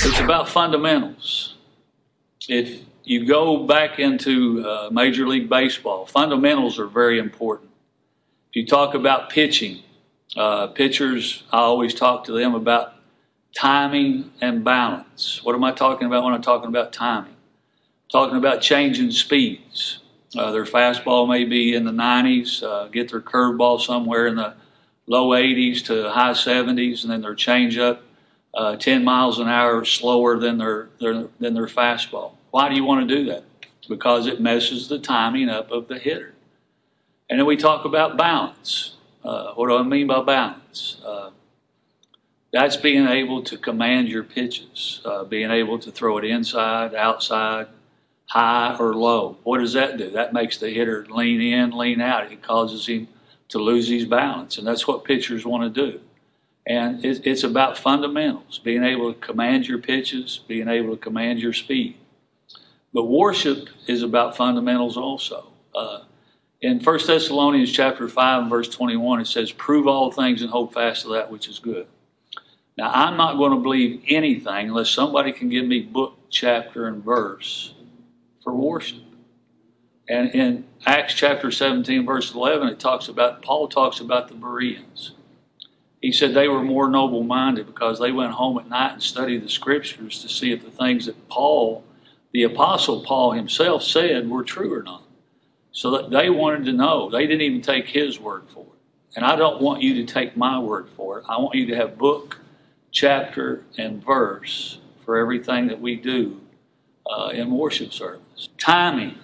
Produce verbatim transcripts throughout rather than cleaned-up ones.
It's about fundamentals. If you go back into uh, Major League Baseball, fundamentals are very important. If you talk about pitching, uh, pitchers, I always talk to them about timing and balance. What am I talking about when I'm talking about timing? I'm talking about changing speeds. Uh, their fastball may be in the nineties, uh, get their curveball somewhere in the low eighties to high seventies, and then their changeup uh, ten miles an hour slower than their, their than their fastball. Why do you want to do that? Because it messes the timing up of the hitter. And then we talk about balance. Uh, what do I mean by balance? Uh, that's being able to command your pitches, uh, being able to throw it inside, outside, high or low. What does that do? That makes the hitter lean in, lean out. It causes him to lose his balance, and that's what pitchers want to do. And it, it's about fundamentals, being able to command your pitches, being able to command your speed. But worship is about fundamentals also. Uh, in First Thessalonians chapter five and verse twenty-one, it says, "Prove all things and hold fast to that which is good." Now, I'm not going to believe anything unless somebody can give me book, chapter, and verse for worship. And in Acts chapter seventeen, verse eleven, it talks about, Paul talks about the Bereans. He said they were more noble-minded because they went home at night and studied the scriptures to see if the things that Paul, the apostle Paul himself, said were true or not. So that they wanted to know. They didn't even take his word for it. And I don't want you to take my word for it. I want you to have book, chapter, and verse for everything that we do uh, in worship service. Timing.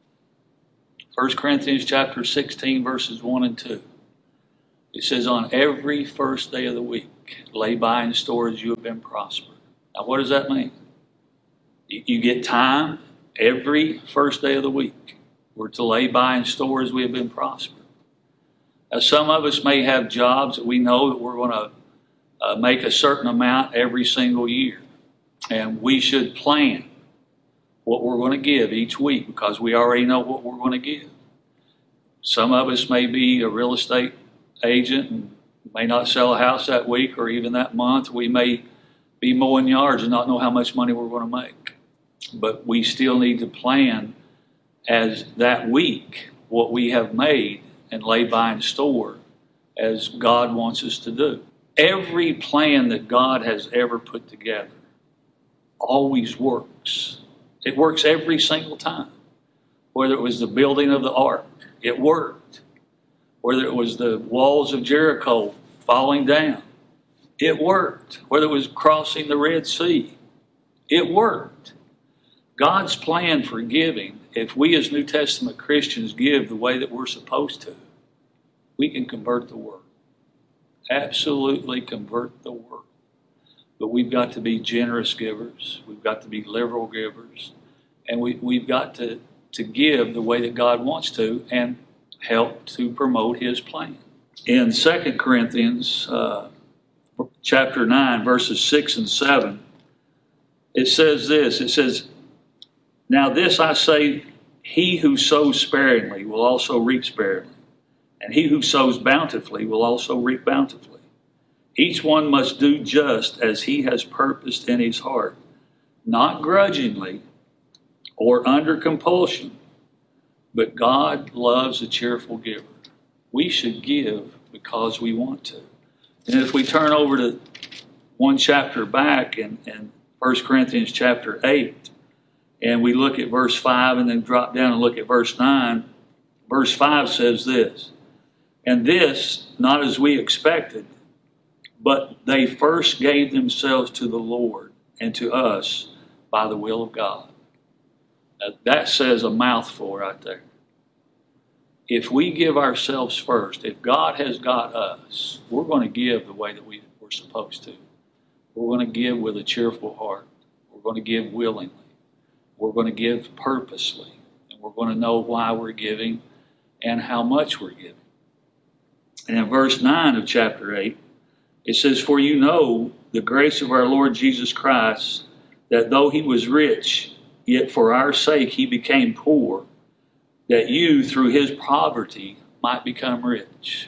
First Corinthians chapter sixteen, verses one and two. It says, "On every first day of the week, lay by and store as you have been prospered." Now, what does that mean? You, you get time every first day of the week. We're to lay by and store as we have been prospered. Now, some of us may have jobs that we know that we're going to uh, make a certain amount every single year. And we should plan what we're going to give each week because we already know what we're going to give. Some of us may be a real estate agent and may not sell a house that week or even that month. We may be mowing yards and not know how much money we're going to make. But we still need to plan as that week what we have made and lay by and store as God wants us to do. Every plan that God has ever put together always works. It works every single time. Whether it was the building of the ark, it worked. Whether it was the walls of Jericho falling down, it worked. Whether it was crossing the Red Sea, it worked. God's plan for giving, if we as New Testament Christians give the way that we're supposed to, we can convert the world. Absolutely convert the world. But we've got to be generous givers. We've got to be liberal givers. And we, we've got to, to give the way that God wants to and help to promote His plan. In Second Corinthians uh, chapter nine, verses six and seven, it says this. It says, "Now this I say, he who sows sparingly will also reap sparingly, and he who sows bountifully will also reap bountifully. Each one must do just as he has purposed in his heart, not grudgingly or under compulsion, but God loves a cheerful giver." We should give because we want to. And if we turn over to one chapter back in, in First Corinthians chapter eight, and we look at verse five and then drop down and look at verse nine, verse five says this, "And this, not as we expected, but they first gave themselves to the Lord and to us by the will of God." Now, that says a mouthful right there. If we give ourselves first, if God has got us, we're going to give the way that we, we're supposed to. We're going to give with a cheerful heart. We're going to give willingly. We're going to give purposely. And we're going to know why we're giving and how much we're giving. And in verse nine of chapter eight, it says, "For you know the grace of our Lord Jesus Christ, that though he was rich, yet for our sake he became poor, that you through his poverty might become rich."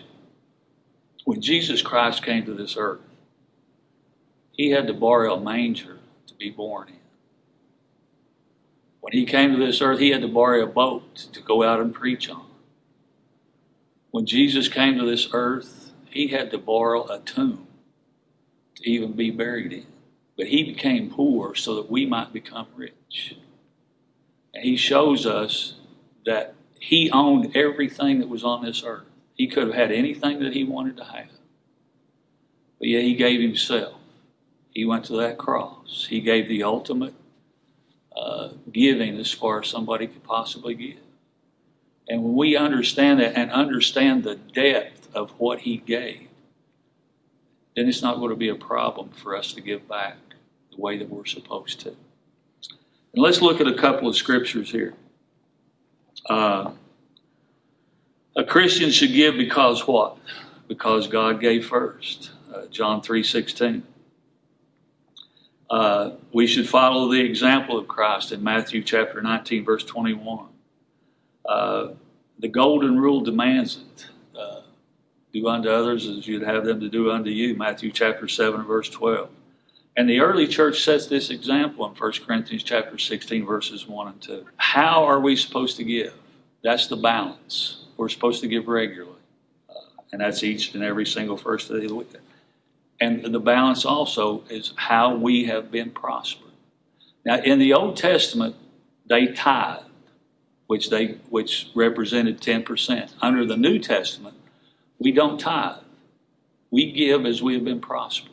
When Jesus Christ came to this earth, he had to borrow a manger to to be born in. When he came to this earth, he had to borrow a boat to go out and preach on. When Jesus came to this earth, he had to borrow a tomb to even be buried in. But he became poor so that we might become rich. And he shows us that he owned everything that was on this earth. He could have had anything that he wanted to have. But yet he gave himself. He went to that cross. He gave the ultimate uh, giving as far as somebody could possibly give. And when we understand that and understand the depth of what he gave, then it's not going to be a problem for us to give back the way that we're supposed to. And let's look at a couple of scriptures here. Uh, a Christian should give because what? Because God gave first. Uh, John three sixteen. Uh, we should follow the example of Christ in Matthew chapter nineteen, verse twenty-one. Uh, the golden rule demands it. Uh, do unto others as you'd have them to do unto you. Matthew chapter seven, verse twelve. And the early church sets this example in First Corinthians chapter sixteen, verses one and two. How are we supposed to give? That's the balance. We're supposed to give regularly. Uh, and that's each and every single first day of the week. And the balance also is how we have been prospered. Now, in the Old Testament, they tithed, which they which represented ten percent. Under the New Testament, we don't tithe. We give as we have been prospered.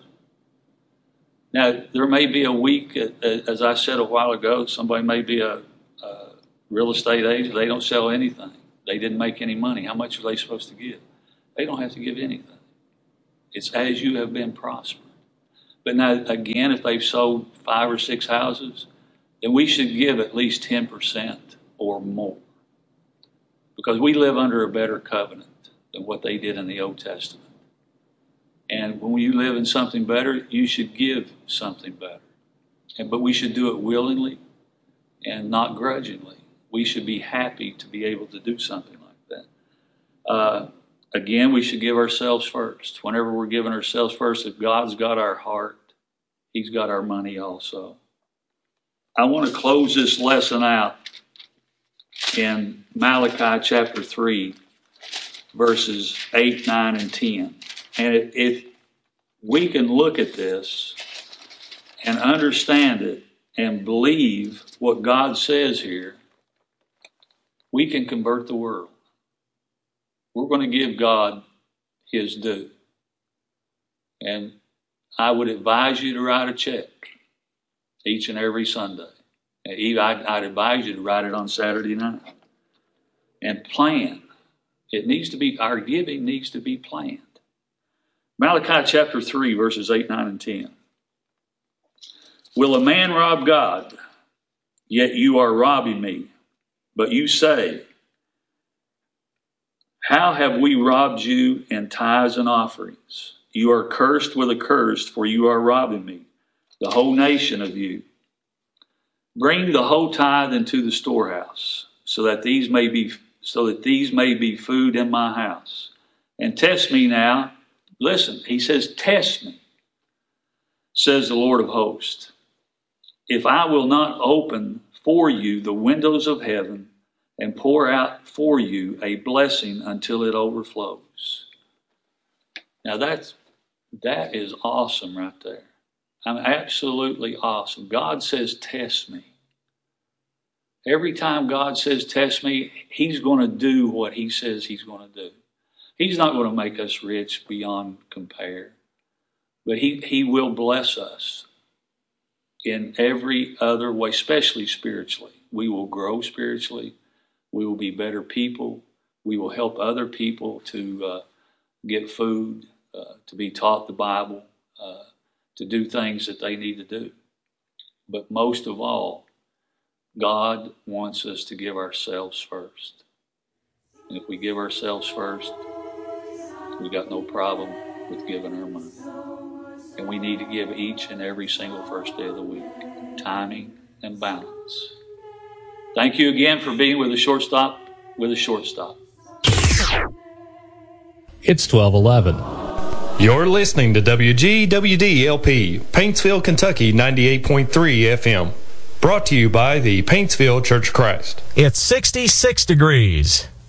Now, there may be a week, as I said a while ago, somebody may be a, a real estate agent. They don't sell anything. They didn't make any money. How much are they supposed to give? They don't have to give anything. It's as you have been prospered. But now, again, if they've sold five or six houses, then we should give at least ten percent or more. Because we live under a better covenant than what they did in the Old Testament. And when you live in something better, you should give something better. And, but we should do it willingly and not grudgingly. We should be happy to be able to do something like that. Uh, again, we should give ourselves first. Whenever we're giving ourselves first, if God's got our heart, he's got our money also. I want to close this lesson out in Malachi chapter three, verses eight, nine, and ten. And if we can look at this and understand it and believe what God says here, we can convert the world. We're going to give God his due. And I would advise you to write a check each and every Sunday. I'd advise you to write it on Saturday night. And plan. It needs to be, our giving needs to be planned. Malachi chapter three, verses eight, nine, and ten. Will a man rob God? Yet you are robbing me. But you say, how have we robbed you in tithes and offerings? You are cursed with a curse, for you are robbing me, the whole nation of you. Bring the whole tithe into the storehouse, so that these may be so that these may be food in my house. And test me now. Listen, he says, test me, says the Lord of hosts, if I will not open for you the windows of heaven and pour out for you a blessing until it overflows. Now that's, that is awesome right there. I'm absolutely awesome. God says, test me. Every time God says, test me, he's going to do what he says he's going to do. He's not going to make us rich beyond compare, but he, he will bless us in every other way, especially spiritually. We will grow spiritually. We will be better people. We will help other people to uh, get food, uh, to be taught the Bible, uh, to do things that they need to do. But most of all, God wants us to give ourselves first. And if we give ourselves first, we got no problem with giving our money. And we need to give each and every single first day of the week. Timing and balance. Thank you again for being with a shortstop with a shortstop. It's twelve eleven. You're listening to W G W D L P, Paintsville, Kentucky, ninety-eight point three F M. Brought to you by the Paintsville Church of Christ. It's sixty-six degrees.